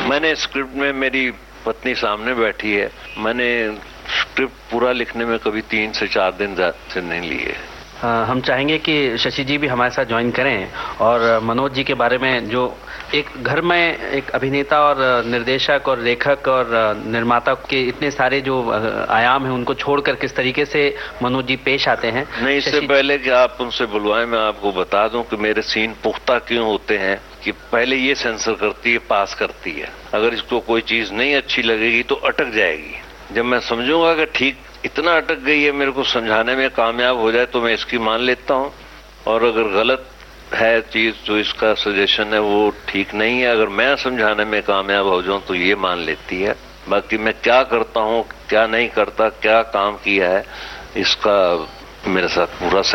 मैंने स्क्रिप्ट में, मेरी पत्नी सामने बैठी है, मैंने स्क्रिप्ट पूरा लिखने में कभी 3 से 4 दिन से नहीं लिए। हम चाहेंगे कि शशि जी भी हमारे साथ ज्वाइन करें और मनोज जी के बारे में, जो एक घर में एक अभिनेता और निर्देशक और लेखक और निर्माता के इतने सारे जो आयाम हैं उनको छोड़कर किस तरीके से मनोज जी पेश आते हैं। नहीं, इससे पहले कि आप उनसे बुलवाएं, मैं आपको बता दूं कि मेरे सीन पुख्ता क्यों होते हैं कि पहले ये सेंसर करती है, पास करती है। अगर इसको कोई चीज नहीं अच्छी लगेगी तो अटक जाएगी। जब मैं समझूंगा कि ठीक इतना अटक गई है, मेरे को समझाने में कामयाब हो जाए तो मैं इसकी मान लेता हूं, और अगर गलत है चीज, जो इसका सजेशन है वो ठीक नहीं है, अगर मैं समझाने में कामयाब हो जाऊं तो ये मान लेती है। बाकी मैं क्या करता हूं, क्या नहीं करता, क्या काम किया है, इसका मेरे साथ पूरा